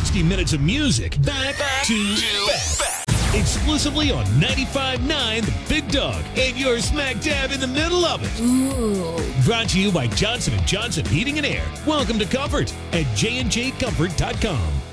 60 minutes of music back to back. Exclusively on 95.9 The Big Dog, and you're smack dab in the middle of it. Ooh. Brought to you by Johnson & Johnson Heating and Air. Welcome to Comfort at jnjcomfort.com.